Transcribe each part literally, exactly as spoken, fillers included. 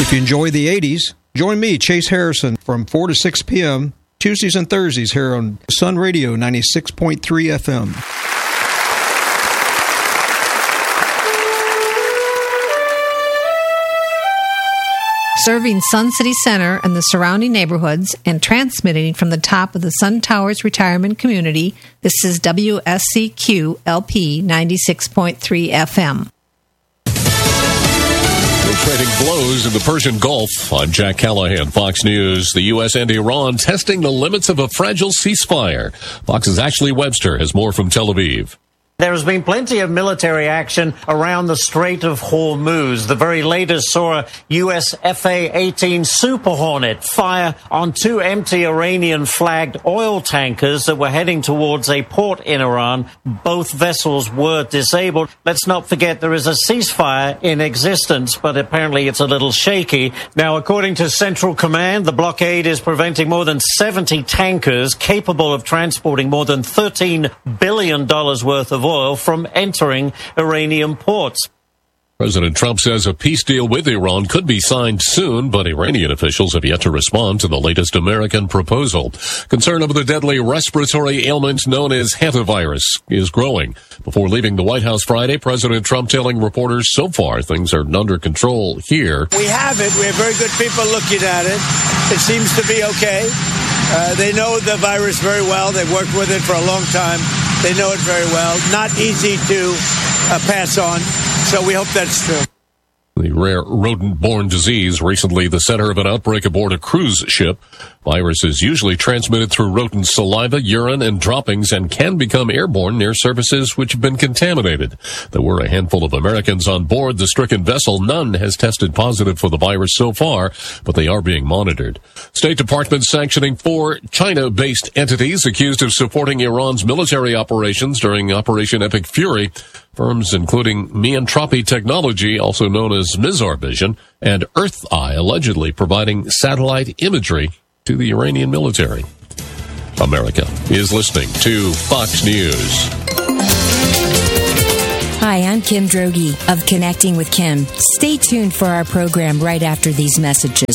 If you enjoy the eighties, join me, Chase Harrison, from four to six p.m., Tuesdays and Thursdays here on Sun Radio ninety-six point three F M. Serving Sun City Center and the surrounding neighborhoods and transmitting from the top of the Sun Towers retirement community, this is W S C Q L P ninety-six point three F M. We're trading blows in the Persian Gulf. I'm Jack Callahan, Fox News. The U S and Iran testing the limits of a fragile ceasefire. Fox's Ashley Webster has more from Tel Aviv. There has been plenty of military action around the Strait of Hormuz. The very latest saw a U S F A eighteen Super Hornet fire on two empty Iranian-flagged oil tankers that were heading towards a port in Iran. Both vessels were disabled. Let's not forget there is a ceasefire in existence, but apparently it's a little shaky. Now, according to Central Command, the blockade is preventing more than seventy tankers capable of transporting more than thirteen billion dollars worth of oil from entering Iranian ports. President Trump says a peace deal with Iran could be signed soon, but Iranian officials have yet to respond to the latest American proposal. Concern over the deadly respiratory ailment known as hantavirus is growing. Before leaving the White House Friday, President Trump telling reporters so far things are under control here. We have it. We have very good people looking at it. It seems to be okay. Uh, they know the virus very well. They've worked with it for a long time. They know it very well. Not easy to uh, pass on, so we hope that's true. The rare rodent-borne disease recently the center of an outbreak aboard a cruise ship. Virus is usually transmitted through rodent saliva, urine, and droppings and can become airborne near surfaces which have been contaminated. There were a handful of Americans on board the stricken vessel. None has tested positive for the virus so far, but they are being monitored. State Department sanctioning four China-based entities accused of supporting Iran's military operations during Operation Epic Fury. Firms including Miantropi Technology, also known as Mizar Vision, and Earth Eye, allegedly providing satellite imagery to the Iranian military. America is listening to Fox News. Hi, I'm Kim Droege of Connecting with Kim. Stay tuned for our program right after these messages.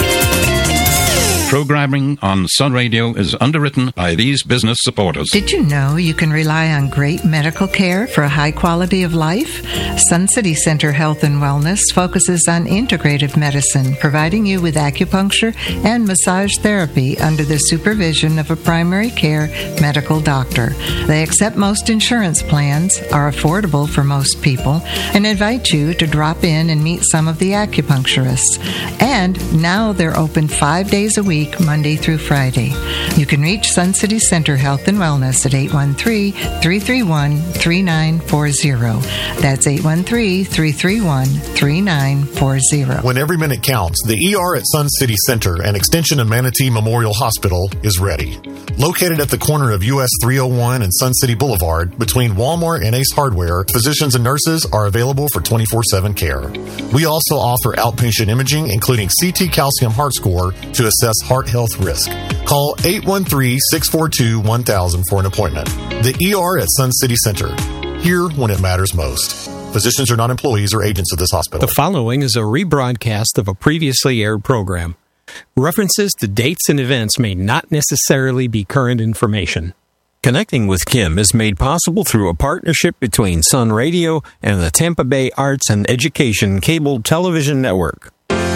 Programming on Sun Radio is underwritten by these business supporters. Did you know you can rely on great medical care for a high quality of life? Sun City Center Health and Wellness focuses on integrative medicine, providing you with acupuncture and massage therapy under the supervision of a primary care medical doctor. They accept most insurance plans, are affordable for most people, and invite you to drop in and meet some of the acupuncturists. And now they're open five days a week, Monday through Friday. You can reach Sun City Center Health and Wellness at eight one three, three three one, three nine four zero. That's eight one three, three three one, three nine four zero. When every minute counts, the E R at Sun City Center, an extension of Manatee Memorial Hospital, is ready. Located at the corner of U S three oh one and Sun City Boulevard, between Walmart and Ace Hardware, physicians and nurses are available for twenty-four seven care. We also offer outpatient imaging, including C T calcium heart score, to assess heart health risk. Call eight one three, six four two, one thousand for an appointment. The E R at Sun City Center. Here when it matters most. Physicians are not employees or agents of this hospital. The following is a rebroadcast of a previously aired program. References to dates and events may not necessarily be current information. Connecting with Kim is made possible through a partnership between Sun Radio and the Tampa Bay Arts and Education Cable Television Network.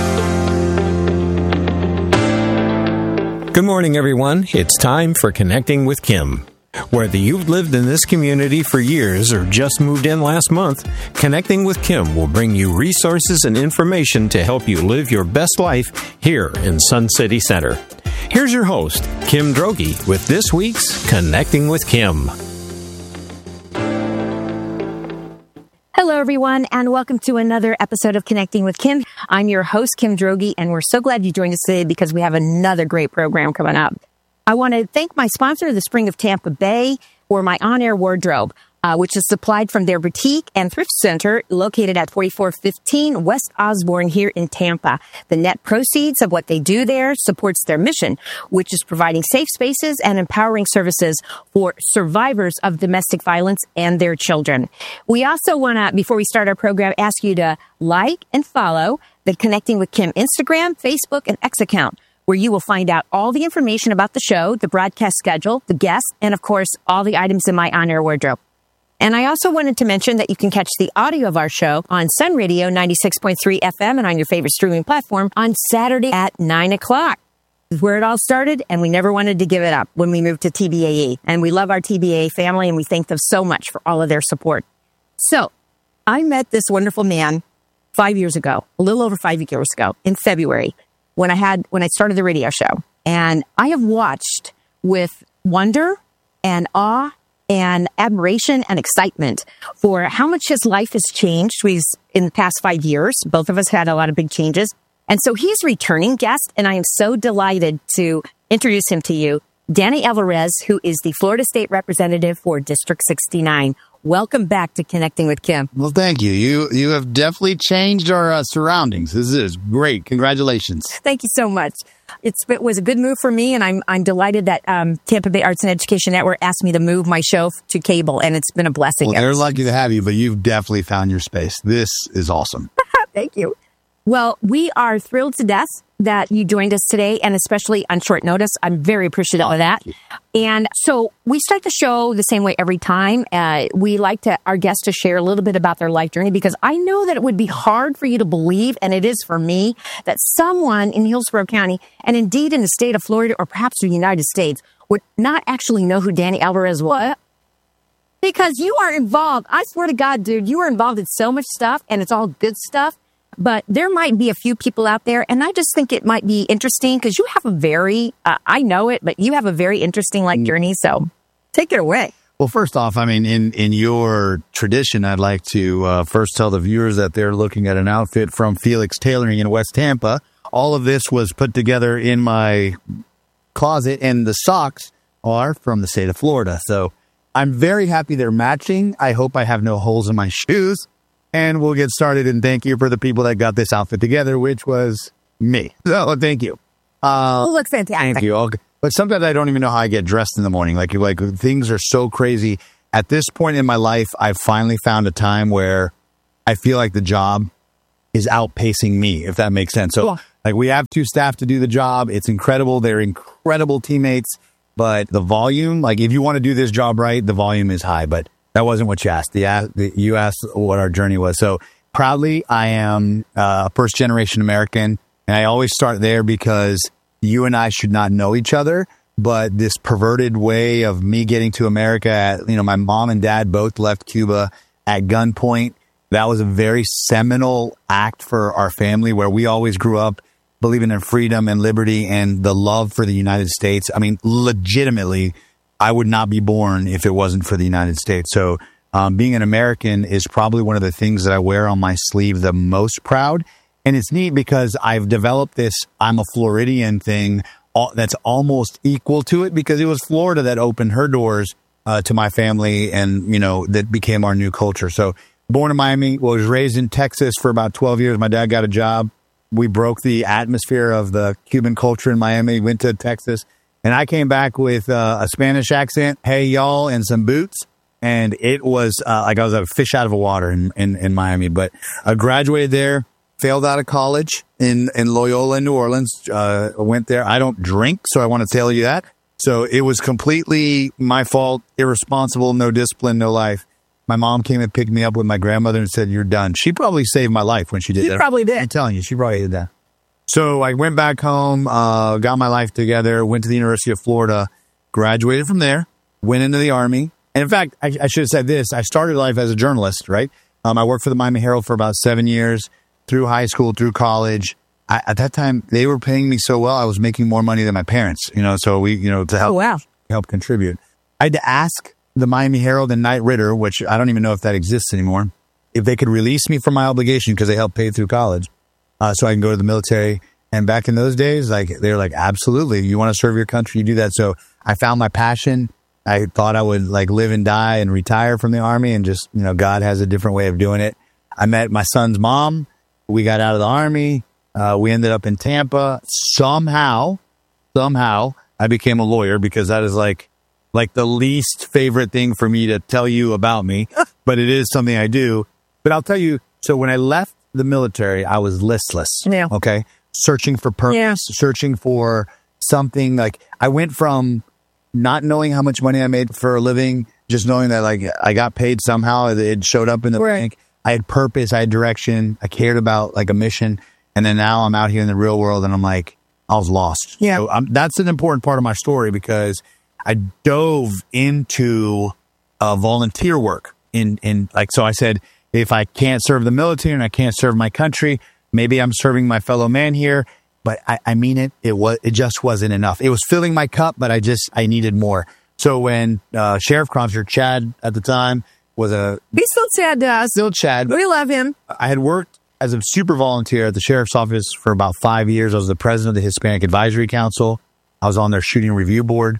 Good morning, everyone. It's time for Connecting with Kim. Whether you've lived in this community for years or just moved in last month, Connecting with Kim will bring you resources and information to help you live your best life here in Sun City Center. Here's your host, Kim Droege, with this week's Connecting with Kim. Hello, everyone, and welcome to another episode of Connecting with Kim. I'm your host, Kim Droege, and we're so glad you joined us today because we have another great program coming up. I want to thank my sponsor, the Spring of Tampa Bay, for my on-air wardrobe. uh, which is supplied from their boutique and thrift center located at forty-four fifteen West Osborne here in Tampa. The net proceeds of what they do there supports their mission, which is providing safe spaces and empowering services for survivors of domestic violence and their children. We also want to, before we start our program, ask you to like and follow the Connecting with Kim Instagram, Facebook, and X account, where you will find out all the information about the show, the broadcast schedule, the guests, and of course, all the items in my on-air wardrobe. And I also wanted to mention that you can catch the audio of our show on Sun Radio ninety-six point three F M and on your favorite streaming platform on Saturday at nine o'clock. This is where it all started, and we never wanted to give it up when we moved to T B A E. And we love our T B A E family, and we thank them so much for all of their support. So, I met this wonderful man five years ago, a little over five years ago, in February, when I had when I started the radio show. And I have watched with wonder and awe and admiration and excitement for how much his life has changed. We've, in the past five years, both of us had a lot of big changes. And so he's returning guest, and I am so delighted to introduce him to you, Danny Alvarez, who is the Florida State Representative for District sixty-nine. Welcome back to Connecting with Kim. Well, thank you. You you have definitely changed our uh, surroundings. This is great. Congratulations. Thank you so much. It's, it was a good move for me, and I'm I'm delighted that um, Tampa Bay Arts and Education Network asked me to move my show to cable, and it's been a blessing. Well, they're lucky to have you, but you've definitely found your space. This is awesome. Thank you. Well, we are thrilled to death that you joined us today, and especially on short notice. I'm very appreciative of that. And so we start the show the same way every time. Uh, we like to our guests to share a little bit about their life journey, because I know that it would be hard for you to believe, and it is for me, that someone in Hillsborough County, and indeed in the state of Florida, or perhaps the United States, would not actually know who Danny Alvarez was. Because you are involved. I swear to God, dude, you are involved in so much stuff, and it's all good stuff. But there might be a few people out there, and I just think it might be interesting because you have a very, uh, I know it, but you have a very interesting like journey. So take it away. Well, first off, I mean, in, in your tradition, I'd like to uh, first tell the viewers that they're looking at an outfit from Felix Tailoring in West Tampa. All of this was put together in my closet, and the socks are from the state of Florida. So I'm very happy they're matching. I hope I have no holes in my shoes. And we'll get started, and thank you for the people that got this outfit together, which was me. So thank you. Uh, you look fantastic. Thank you. Okay. But sometimes I don't even know how I get dressed in the morning. Like, like things are so crazy. At this point in my life, I've finally found a time where I feel like the job is outpacing me, if that makes sense. So, cool. Like, we have two staff to do the job. It's incredible. They're incredible teammates. But the volume, like, if you want to do this job right, the volume is high. But that wasn't what you asked. The, you asked what our journey was. So proudly, I am a first generation American. And I always start there because you and I should not know each other. But this perverted way of me getting to America, at, you know, my mom and dad both left Cuba at gunpoint. That was a very seminal act for our family, where we always grew up believing in freedom and liberty and the love for the United States. I mean, legitimately, I would not be born if it wasn't for the United States. So um, being an American is probably one of the things that I wear on my sleeve the most proud. And it's neat because I've developed this I'm a Floridian thing all, that's almost equal to it, because it was Florida that opened her doors uh, to my family, and, you know, that became our new culture. So born in Miami, was raised in Texas for about twelve years. My dad got a job. We broke the atmosphere of the Cuban culture in Miami, went to Texas. And I came back with uh, a Spanish accent, hey, y'all, and some boots. And it was uh, like I was a fish out of the water in, in, in Miami. But I graduated there, failed out of college in, in Loyola in New Orleans. Uh, went there. I don't drink, so I want to tell you that. So it was completely my fault, irresponsible, no discipline, no life. My mom came and picked me up with my grandmother and said, you're done. She probably saved my life when she did she that. She probably did. I'm telling you, she probably did that. So I went back home, uh, got my life together, went to the University of Florida, graduated from there, went into the Army. And in fact, I, I should have said this. I started life as a journalist, right? Um, I worked for the Miami Herald for about seven years, through high school, through college. I, at that time, they were paying me so well, I was making more money than my parents, you know, so we, you know, to help, oh, wow. help contribute. I had to ask the Miami Herald and Knight Ridder, which I don't even know if that exists anymore, if they could release me from my obligation, because they helped pay through college. Uh, so I can go to the military. And back in those days, like, they were like, absolutely. You want to serve your country, you do that. So I found my passion I thought I would like live and die and retire from the Army, and just, you know, God has a different way of doing it. I met my son's mom. We got out of the Army. Uh, we ended up in Tampa. Somehow, somehow, I became a lawyer, because that is like, like the least favorite thing for me to tell you about me, but it is something I do. But I'll tell you, so when I left the military, I was listless. Yeah. Okay. Searching for purpose, yeah. searching for something. Like, I went from not knowing how much money I made for a living, just knowing that like I got paid somehow. It showed up in the right. bank. I had purpose. I had direction. I cared about like a mission. And then now I'm out here in the real world, and I'm like, I was lost. Yeah. So I'm, that's an important part of my story, because I dove into uh, volunteer work in, in like, so I said, if I can't serve the military and I can't serve my country, maybe I'm serving my fellow man here. But I, I mean it, it was, it just wasn't enough. It was filling my cup, but I just, I needed more. So when uh, Sheriff Cromster, Chad at the time, was a... He's still Chad to us. Still Chad. We love him. I had worked as a super volunteer at the Sheriff's Office for about five years. I was the president of the Hispanic Advisory Council. I was on their shooting review board.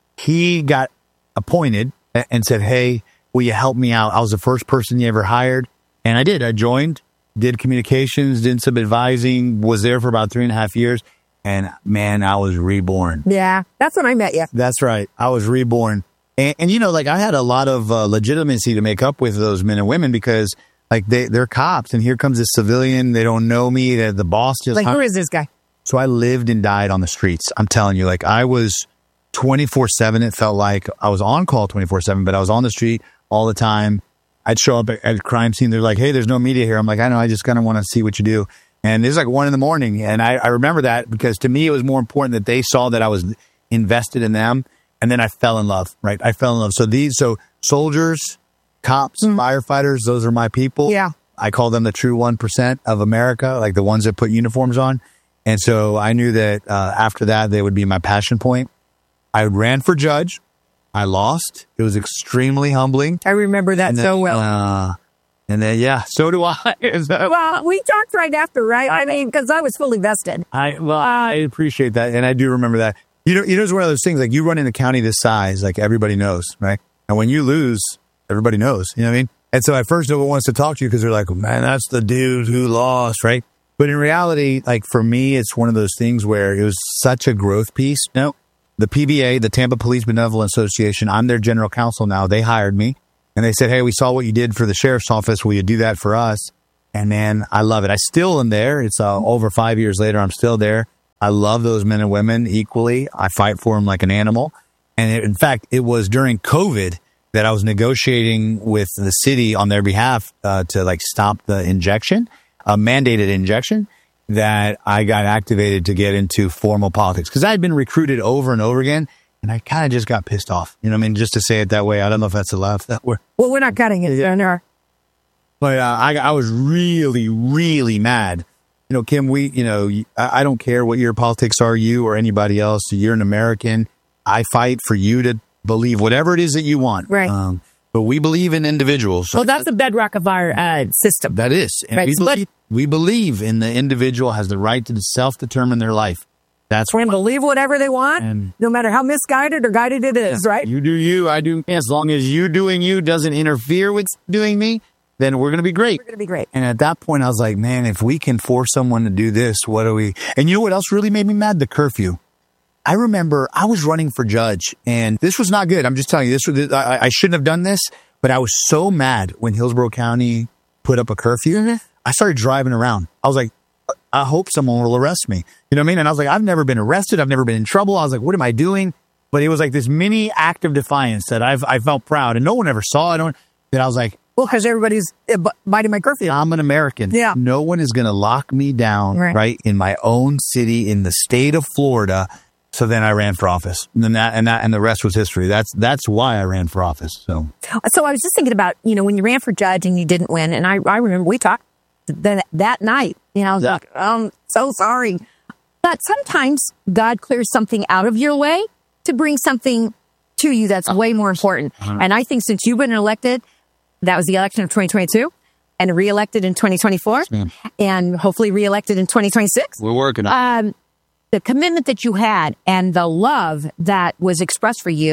He got appointed and said, hey, will you help me out? I was the first person he ever hired. And I did. I joined, did communications, did some advising, was there for about three and a half years. And man, I was reborn. Yeah, that's when I met you. That's right. I was reborn. And, and you know, like I had a lot of uh, legitimacy to make up with those men and women, because like they, they're cops, and here comes this civilian. They don't know me. The, the boss just... Like, who is this guy? So I lived and died on the streets. I'm telling you, like I was twenty-four seven. It felt like I was on call twenty-four seven, but I was on the street all the time. I'd show up at, at a crime scene. They're like, hey, there's no media here. I'm like, I know. I just kind of want to see what you do. And it was like one in the morning. And I, I remember that, because to me, it was more important that they saw that I was invested in them. And then I fell in love, right? I fell in love. So these, so soldiers, cops, mm-hmm. firefighters, those are my people. Yeah. I call them the true one percent of America, like the ones that put uniforms on. And so I knew that uh, after that, they would be my passion point. I ran for judge. I lost. It was extremely humbling. I remember that then, so well. Uh, and then, yeah, so do I. Well, we talked right after, right? I mean, because I was fully vested. I Well, I appreciate that. And I do remember that. You know, you know, it's one of those things, like you run in a county this size, like everybody knows, right? And when you lose, everybody knows, you know what I mean? And so at first no one wants to talk to you, because they're like, man, that's the dude who lost, right? But in reality, like for me, it's one of those things where it was such a growth piece. No, the P B A, the Tampa Police Benevolent Association, I'm their general counsel now. They hired me, and they said, hey, we saw what you did for the sheriff's office. Will you do that for us? And man, I love it. I still am there. It's uh, over five years later. I'm still there. I love those men and women equally. I fight for them like an animal. And it, in fact, it was during COVID that I was negotiating with the city on their behalf uh, to like stop the injection, a mandated injection, that I got activated to get into formal politics, because I had been recruited over and over again, and I kind of just got pissed off. You know what I mean? Just to say it that way. I don't know if that's allowed. That word. Well, we're not cutting it. Yeah. But uh, I, I was really, really mad. You know, Kim, we, you know, I, I don't care what your politics are, you or anybody else. You're an American. I fight for you to believe whatever it is that you want. Right. Um, but we believe in individuals. Well, that's the bedrock of our uh, system. That is. And right. we, believe, we believe in the individual has the right to self-determine their life. That's We're going to believe whatever they want, and no matter how misguided or guided it is, yeah, right? You do you, I do me. As long as you doing you doesn't interfere with doing me, then we're going to be great. We're going to be great. And at that point, I was like, man, if we can force someone to do this, what do we... And you know what else really made me mad? The curfew. I remember I was running for judge, and this was not good. I'm just telling you, this was, I, I shouldn't have done this, but I was so mad when Hillsborough County put up a curfew. Mm-hmm. I started driving around. I was like, I hope someone will arrest me. You know what I mean? And I was like, I've never been arrested. I've never been in trouble. I was like, what am I doing? But it was like this mini act of defiance that I've, I felt proud, and no one ever saw it. That I was like, well, because everybody's biting my curfew. I'm an American. Yeah. No one is going to lock me down, right. right, in my own city, in the state of Florida. So then I ran for office, and then that, and that, and the rest was history. That's that's why I ran for office. So, so I was just thinking about, you know, when you ran for judge and you didn't win, and I, I remember we talked that that night. You know, I was yeah. like, I'm so sorry, but sometimes God clears something out of your way to bring something to you that's way more important. Uh-huh. And I think since you've been elected, that was the election of twenty twenty-two, and reelected in twenty twenty-four, yes, and hopefully reelected in twenty twenty-six. We're working on um, the commitment that you had and the love that was expressed for you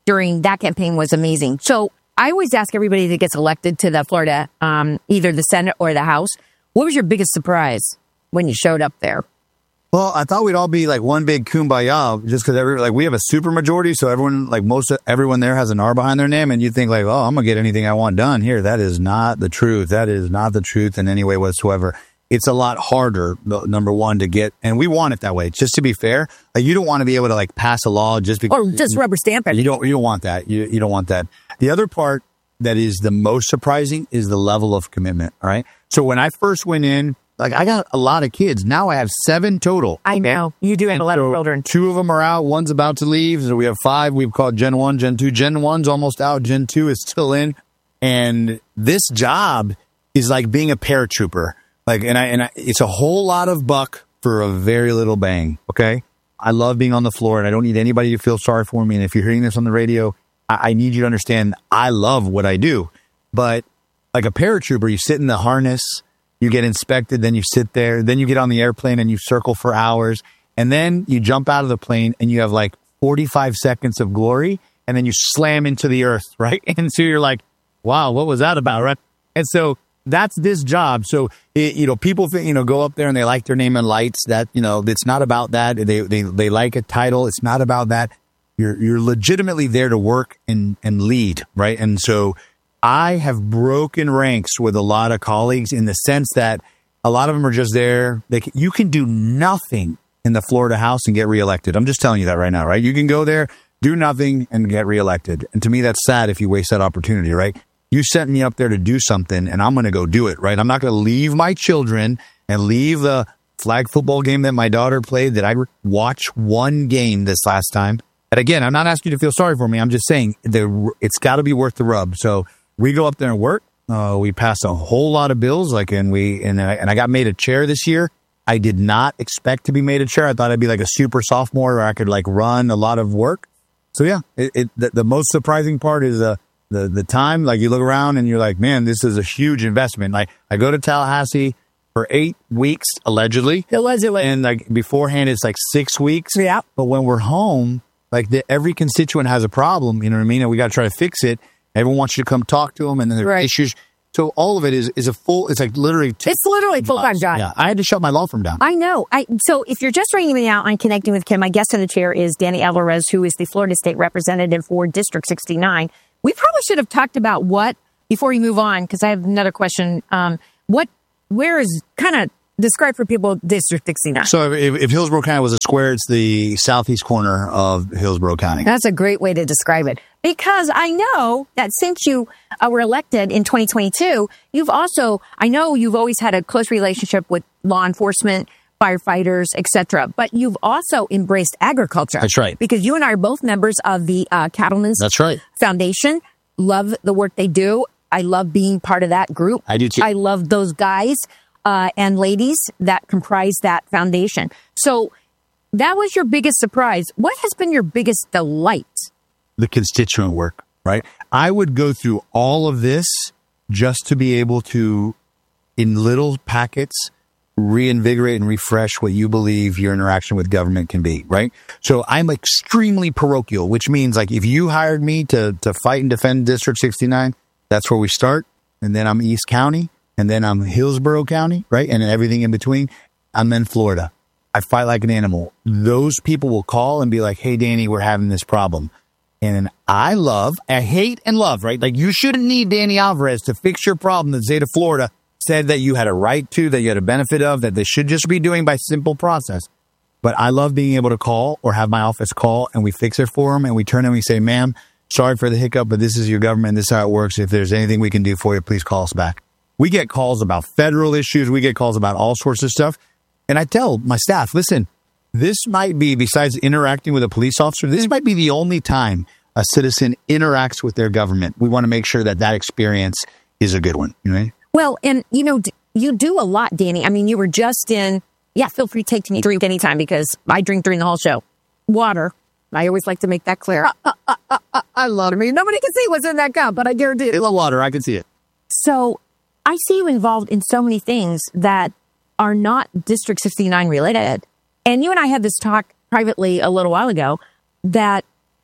during that campaign was amazing. So I always ask everybody that gets elected to the Florida, um, either the Senate or the House, what was your biggest surprise when you showed up there? Well, I thought we'd all be like one big kumbaya just because every like we have a super majority. So everyone, like most of everyone there has an R behind their name. And you think like, oh, I'm going to get anything I want done here. That is not the truth. That is not the truth in any way whatsoever. It's a lot harder, number one, to get. And we want it that way. Just to be fair, like you don't want to be able to like pass a law just because. Or just rubber stamp it. You don't, you don't want that. You, you don't want that. The other part that is the most surprising is the level of commitment. All right. So when I first went in, like I got a lot of kids. Now I have seven total. I know. You do have a lot so of children. Two of them are out. One's about to leave. So we have five. We've called Gen one, Gen two. Gen one's almost out. Gen two is still in. And this job is like being a paratrooper. Like, and I, and I, it's a whole lot of buck for a very little bang. Okay. I love being on the floor and I don't need anybody to feel sorry for me. And if you're hearing this on the radio, I, I need you to understand I love what I do. But like a paratrooper, you sit in the harness. You get inspected, then you sit there, then you get on the airplane and you circle for hours, and then you jump out of the plane and you have like forty-five seconds of glory, and then you slam into the earth, right? And so you're like, wow, what was that about, right? And so that's this job. So, it, you know, people, think, you know, go up there and they like their name in lights. That, you know, it's not about that. They they they like a title. It's not about that. You're you're legitimately there to work and and lead, right? And so I have broken ranks with a lot of colleagues in the sense that a lot of them are just there. They can, you can do nothing in the Florida House and get reelected. I'm just telling you that right now, right? You can go there, do nothing, and get reelected. And to me, that's sad if you waste that opportunity, right? You sent me up there to do something, and I'm going to go do it, right? I'm not going to leave my children and leave the flag football game that my daughter played that I watched one game this last time. And again, I'm not asking you to feel sorry for me. I'm just saying the, it's got to be worth the rub. So we go up there and work. Uh, we passed a whole lot of bills, like, and we and I, and I got made a chair this year. I did not expect to be made a chair. I thought I'd be like a super sophomore where I could like run a lot of work. So yeah, it, it the, the most surprising part is uh, the the time. Like you look around and you're like, man, this is a huge investment. Like I go to Tallahassee for eight weeks allegedly, allegedly, and like beforehand it's like six weeks. Yeah, but when we're home, like the, every constituent has a problem. You know what I mean? And we got to try to fix it. Everyone wants you to come talk to them, and then there are right. issues. So all of it is is a full. It's like literally. Two it's literally full time job. Yeah, I had to shut my law firm down. I know. I so if you're just ringing me out on Connecting with Kim, my guest in the chair is Danny Alvarez, who is the Florida State Representative for District sixty-nine. We probably should have talked about what before we move on, because I have another question. Um, what, where is kind of describe for people District sixty-nine? So if, if Hillsborough County was a square, it's the southeast corner of Hillsborough County. That's a great way to describe it. Because I know that since you uh, were elected in twenty twenty-two, you've also, I know you've always had a close relationship with law enforcement, firefighters, et cetera. But you've also embraced agriculture. That's right. Because you and I are both members of the uh, Cattlemen's That's right. Foundation. Love the work they do. I love being part of that group. I do too. I love those guys uh, and ladies that comprise that foundation. So that was your biggest surprise. What has been your biggest delight? The constituent work, right? I would go through all of this just to be able to, in little packets, reinvigorate and refresh what you believe your interaction with government can be, right? So I'm extremely parochial, which means like if you hired me to to fight and defend District sixty-nine, that's where we start. And then I'm East County, and then I'm Hillsborough County, right? And everything in between. I'm in Florida. I fight like an animal. Those people will call and be like, hey, Danny, we're having this problem. And I love, I hate and love, right? Like you shouldn't need Danny Alvarez to fix your problem. The state of Florida said that you had a right to, that you had a benefit of, that they should just be doing by simple process. But I love being able to call or have my office call and we fix it for them and we turn and we say, ma'am, sorry for the hiccup, but this is your government. This is how it works. If there's anything we can do for you, please call us back. We get calls about federal issues. We get calls about all sorts of stuff. And I tell my staff, listen, this might be, besides interacting with a police officer, this might be the only time a citizen interacts with their government. We want to make sure that that experience is a good one. You know? Well, and you know, you do a lot, Danny. I mean, you were just in, yeah, feel free to take me drink anytime because I drink during the whole show. Water. I always like to make that clear. Uh, uh, uh, uh, uh, I love it. I mean, nobody can see what's in that cup, but I guarantee it. It's water. I can see it. So I see you involved in so many things that are not District sixty-nine related. And you and I had this talk privately a little while ago that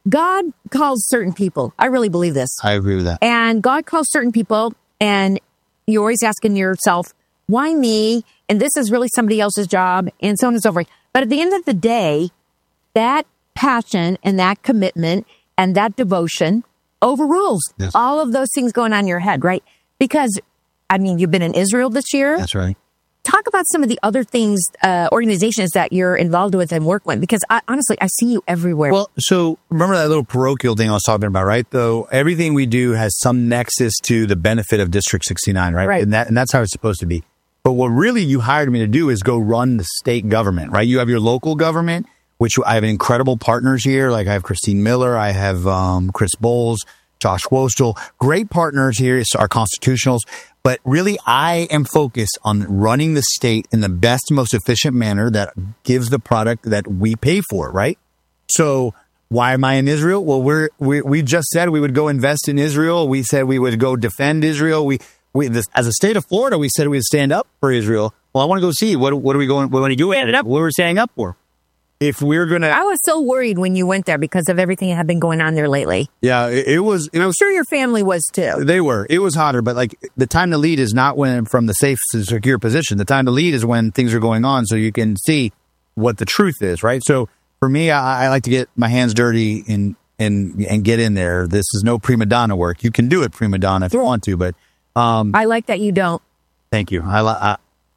God calls certain people. I really believe this. I agree with that. And God calls certain people, and you're always asking yourself, why me? And this is really somebody else's job, and so on and so forth. But at the end of the day, that passion and that commitment and that devotion overrules yes. all of those things going on in your head, right? Because, I mean, you've been in Israel this year. That's right. Talk about some of the other things, uh, organizations that you're involved with and work with, because I, honestly, I see you everywhere. Well, so remember that little parochial thing I was talking about, right? Though everything we do has some nexus to the benefit of District sixty-nine, right? Right. And that and that's how it's supposed to be. But what really you hired me to do is go run the state government, right? You have your local government, which I have incredible partners here. Like I have Christine Miller, I have um, Chris Bowles, Josh Wostel, great partners here. It's our constitutionals. But really, I am focused on running the state in the best, most efficient manner that gives the product that we pay for, right? So why am I in Israel? Well, we're, we we just said we would go invest in Israel. We said we would go defend Israel. We we this, as a state of Florida, we said we'd stand up for Israel. Well, I want to go see what what are we going? What are we doing? What we're standing up for? If we're going to... I was so worried when you went there because of everything that had been going on there lately. Yeah, it, it was... It I'm was, sure your family was too. They were. It was hotter, but like the time to lead is not when from the safe to secure position. The time to lead is when things are going on so you can see what the truth is, right? So for me, I, I like to get my hands dirty and, and, and get in there. This is no prima donna work. You can do it prima donna if you want to, but... Um, I like that you don't. Thank you. I, I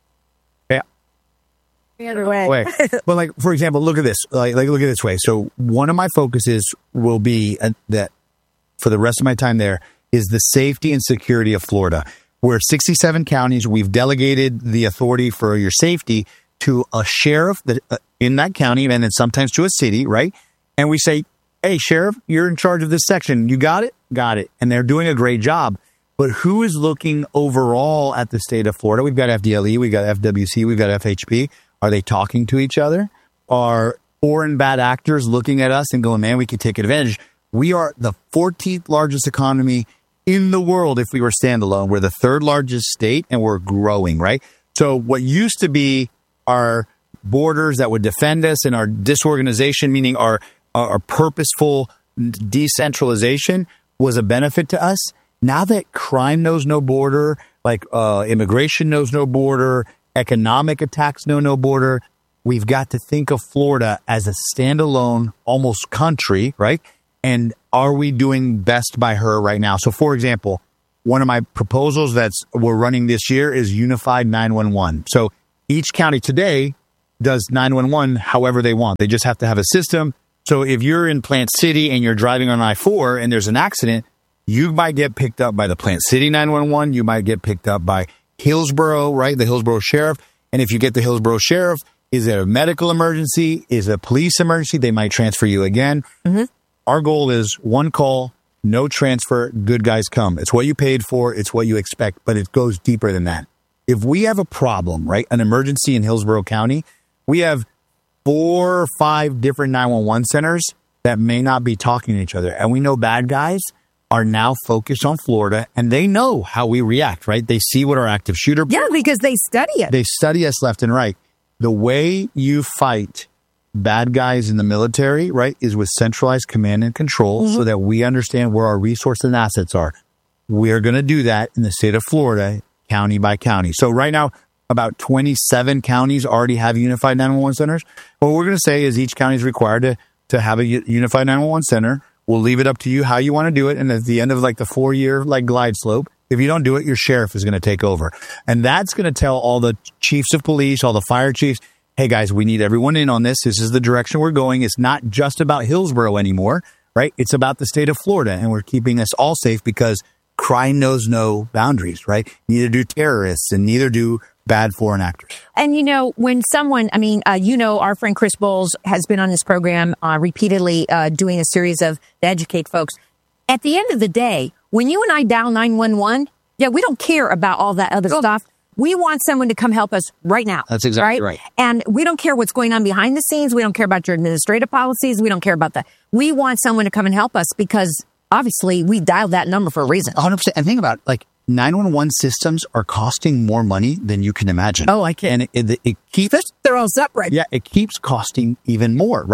Other way. way. But like, for example, look at this. Like, like, look at this way. So one of my focuses will be uh, that for the rest of my time there is the safety and security of Florida. We're sixty-seven counties. We've delegated the authority for your safety to a sheriff that uh, in that county, and then sometimes to a city, right? And we say, hey, sheriff, you're in charge of this section. You got it? Got it. And they're doing a great job. But who is looking overall at the state of Florida? We've got F D L E, we've got F W C, we've got F H P. Are they talking to each other? Are foreign bad actors looking at us and going, man, we could take advantage? We are the fourteenth largest economy in the world if we were standalone. We're the third largest state, and we're growing, right? So what used to be our borders that would defend us and our disorganization, meaning our, our purposeful decentralization, was a benefit to us. Now that crime knows no border, like uh, immigration knows no border, economic attacks know no border, we've got to think of Florida as a standalone, almost country, right? And are we doing best by her right now? So, for example, one of my proposals that's we're running this year is unified nine one one. So each county today does nine one one however they want. They just have to have a system. So if you're in Plant City and you're driving on I four and there's an accident, you might get picked up by the Plant City nine one one. You might get picked up by Hillsborough, right? The Hillsborough Sheriff. And if you get the Hillsborough Sheriff, is it a medical emergency? Is it a police emergency? They might transfer you again. Mm-hmm. Our goal is one call, no transfer, good guys come. It's what you paid for. It's what you expect, but it goes deeper than that. If we have a problem, right, an emergency in Hillsborough County, we have four or five different nine one one centers that may not be talking to each other. And we know bad guys are now focused on Florida, and they know how we react, right? They see what our active shooter... Yeah, because they study it. They study us left and right. The way you fight bad guys in the military, right, is with centralized command and control mm-hmm. so that we understand where our resources and assets are. We're going to do that in the state of Florida, county by county. So right now, about twenty-seven counties already have unified nine one one centers. What we're going to say is each county is required to, to have a unified nine one one center. We'll leave it up to you how you want to do it. And at the end of like the four year like glide slope, if you don't do it, your sheriff is going to take over. And that's going to tell all the chiefs of police, all the fire chiefs, hey guys, we need everyone in on this. This is the direction we're going. It's not just about Hillsborough anymore, right? It's about the state of Florida, and we're keeping us all safe because crime knows no boundaries, right? Neither do terrorists, and neither do bad foreign actors. And, you know, when someone, I mean, uh, you know, our friend Chris Bowles has been on this program uh, repeatedly uh, doing a series of to educate folks. At the end of the day, when you and I dial nine one one, yeah, we don't care about all that other oh. stuff. We want someone to come help us right now. That's exactly right? right. And we don't care what's going on behind the scenes. We don't care about your administrative policies. We don't care about that. We want someone to come and help us because obviously we dialed that number for a reason. one hundred percent. And think about it, like nine one one systems are costing more money than you can imagine. Oh, I can. And it, it, it keeps... They're all separate. Yeah, it keeps costing even more, right?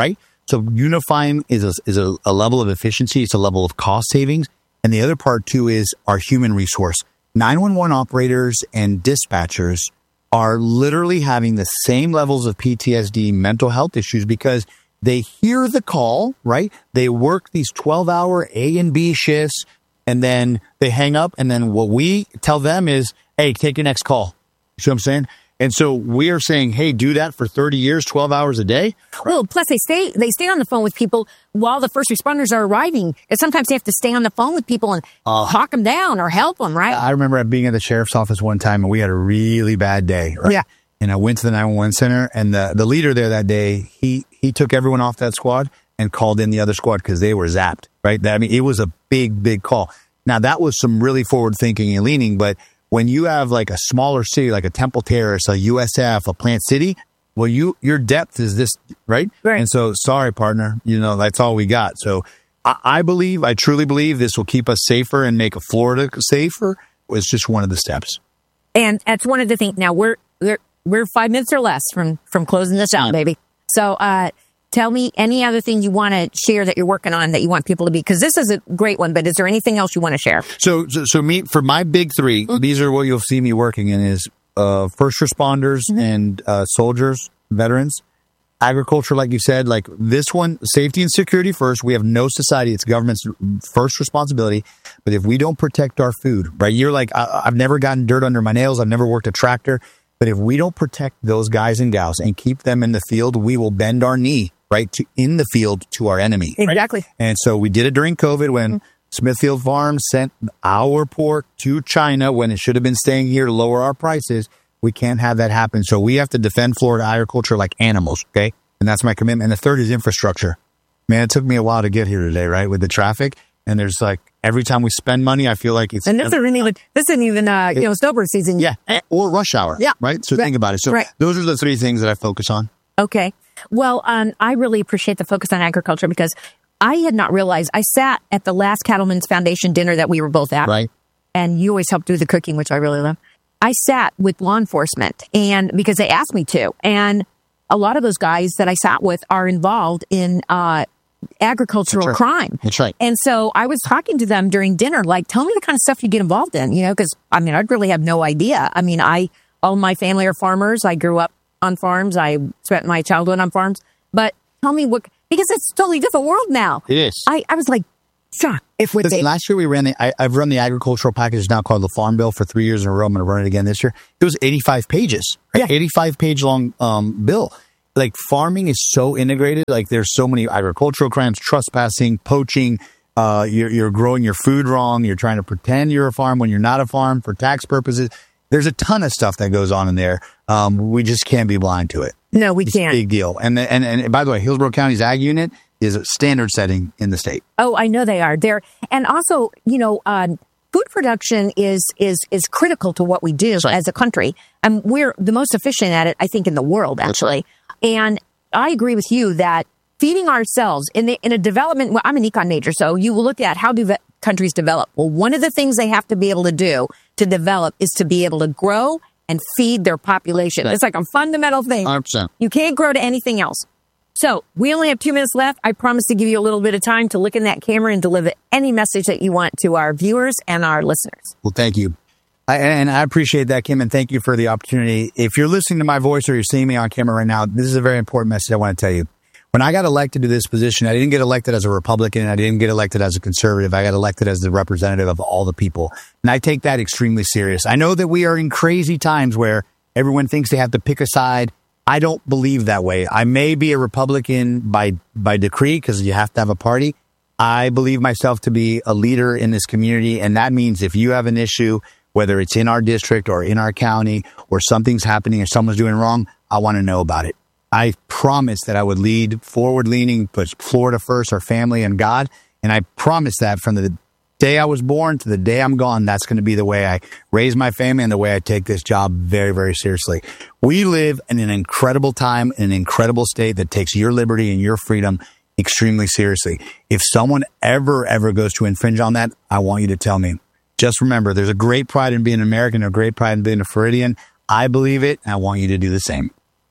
So unifying is a, is a, a level of efficiency. It's a level of cost savings. And the other part too is our human resource. nine one one operators and dispatchers are literally having the same levels of P T S D, mental health issues, because they hear the call, right? They work these twelve hour A and B shifts, and then they hang up. And then what we tell them is, hey, take your next call. You see what I'm saying? And so we are saying, hey, do that for thirty years, twelve hours a day. Well, plus they stay they stay on the phone with people while the first responders are arriving. And sometimes they have to stay on the phone with people and uh, talk them down or help them, right? I remember being at the sheriff's office one time, and we had a really bad day. Right? Yeah. And I went to the nine one one center, and the, the leader there that day, he he took everyone off that squad and called in the other squad because they were zapped, right? That, I mean, it was a big, big call. Now, that was some really forward thinking and leaning, but when you have like a smaller city, like a Temple Terrace, a U S F, a Plant City, well, you your depth is this, right? Right. And so, sorry, partner, you know, that's all we got. So I, I believe, I truly believe this will keep us safer and make Florida safer. It's just one of the steps. And that's one of the things. Now, we're we're we're five minutes or less from, from closing this out, baby. So uh, tell me any other thing you want to share that you're working on that you want people to be, because this is a great one, but is there anything else you want to share? So, so, so me, for my big three, mm-hmm. these are what you'll see me working in is uh, first responders mm-hmm. and uh, soldiers, veterans, agriculture, like you said, like this one, safety and security first. We have no society. It's government's first responsibility. But if we don't protect our food, right? You're like, I, I've never gotten dirt under my nails. I've never worked a tractor. But if we don't protect those guys and gals and keep them in the field, we will bend our knee, right, to in the field to our enemy. Exactly. Right? And so we did it during COVID when mm-hmm. Smithfield Farms sent our pork to China when it should have been staying here to lower our prices. We can't have that happen. So we have to defend Florida agriculture like animals, okay? And that's my commitment. And the third is infrastructure. Man, it took me a while to get here today, right, with the traffic. And there's like, every time we spend money, I feel like it's... And this isn't even, this isn't even uh, you know, snowbird season. Yeah, or rush hour. Yeah. Right? So right. think about it. So right. those are the three things that I focus on. Okay. Well, um, I really appreciate the focus on agriculture because I had not realized, I sat at the last Cattlemen's Foundation dinner that we were both at. Right. And you always help do the cooking, which I really love. I sat with law enforcement and because they asked me to. And a lot of those guys that I sat with are involved in uh, agricultural That's right. crime. That's right. And so I was talking to them during dinner, like, tell me the kind of stuff you get involved in, you know, because, I mean, I'd really have no idea. I mean, I, all my family are farmers. I grew up on farms. I spent my childhood on farms. But tell me what, because it's a totally different world now. It is. I, I was like, shocked. If with Listen, they, last year we ran the, I, I've run the agricultural package now called the Farm Bill for three years in a row. I'm going to run it again this year. It was eighty-five pages, right? Yeah. eighty-five page long um, bill. Like farming is so integrated. Like there's so many agricultural crimes, trespassing, poaching. Uh, you're, you're growing your food wrong. You're trying to pretend you're a farm when you're not a farm for tax purposes. There's a ton of stuff that goes on in there. Um, we just can't be blind to it. No, we it's can't. A big deal. And, the, and and by the way, Hillsborough County's ag unit is a standard setting in the state. Oh, I know they are. They're, and also, you know, uh, food production is is is critical to what we do right. as a country. And we're the most efficient at it, I think, in the world, actually. And I agree with you that feeding ourselves in the, in a development, well, I'm an econ major, so you will look at how do ve- countries develop. Well, one of the things they have to be able to do to develop is to be able to grow and feed their population. Right. It's like a fundamental thing. one hundred percent. You can't grow to anything else. So we only have two minutes left. I promise to give you a little bit of time to look in that camera and deliver any message that you want to our viewers and our listeners. Well, thank you. I, and I appreciate that, Kim, and thank you for the opportunity. If you're listening to my voice or you're seeing me on camera right now, this is a very important message I want to tell you. When I got elected to this position, I didn't get elected as a Republican. I didn't get elected as a conservative. I got elected as the representative of all the people. And I take that extremely serious. I know that we are in crazy times where everyone thinks they have to pick a side. I don't believe that way. I may be a Republican by by decree because you have to have a party. I believe myself to be a leader in this community. And that means if you have an issue, whether it's in our district or in our county or something's happening or someone's doing wrong, I want to know about it. I promised that I would lead forward leaning, put Florida first, our family and God. And I promised that from the day I was born to the day I'm gone, that's going to be the way I raise my family and the way I take this job very, very seriously. We live in an incredible time, in an incredible state that takes your liberty and your freedom extremely seriously. If someone ever, ever goes to infringe on that, I want you to tell me. Just remember, there's a great pride in being American, a great pride in being a Floridian. I believe it, and I want you to do the same.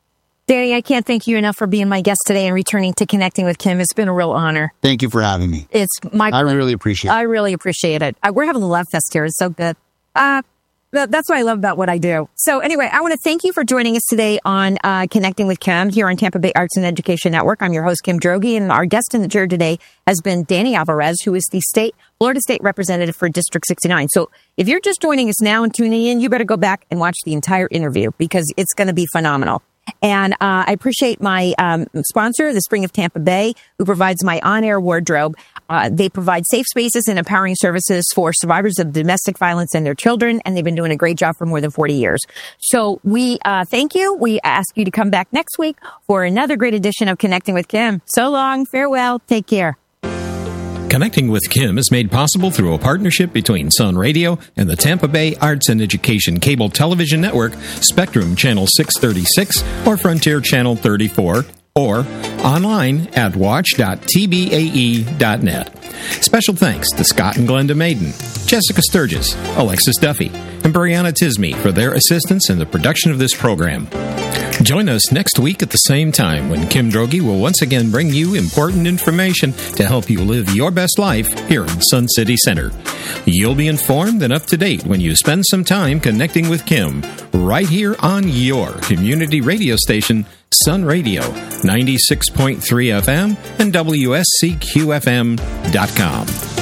Danny, I can't thank you enough for being my guest today and returning to Connecting with Kim. It's been a real honor. Thank you for having me. It's my. I really appreciate it. I really appreciate it. Uh, we're having a love fest here. It's so good. Uh, th- that's what I love about what I do. So anyway, I want to thank you for joining us today on uh, Connecting with Kim here on Tampa Bay Arts and Education Network. I'm your host, Kim Droege, and our guest in the chair today has been Danny Alvarez, who is the state Florida State Representative for District sixty-nine. So if you're just joining us now and tuning in, you better go back and watch the entire interview because it's going to be phenomenal. And uh, I appreciate my um, sponsor, the Spring of Tampa Bay, who provides my on-air wardrobe. Uh, they provide safe spaces and empowering services for survivors of domestic violence and their children, and they've been doing a great job for more than forty years. So we uh, thank you. We ask you to come back next week for another great edition of Connecting with Kim. So long. Farewell. Take care. Connecting with Kim is made possible through a partnership between Sun Radio and the Tampa Bay Arts and Education Cable Television Network, Spectrum Channel six thirty-six or Frontier Channel thirty-four, or online at watch dot t b a e dot net. Special thanks to Scott and Glenda Maiden, Jessica Sturgis, Alexis Duffy, and Brianna Tisme for their assistance in the production of this program. Join us next week at the same time when Kim Droege will once again bring you important information to help you live your best life here in Sun City Center. You'll be informed and up to date when you spend some time connecting with Kim right here on your community radio station, Sun Radio, ninety-six point three F M and W S C Q F M dot com.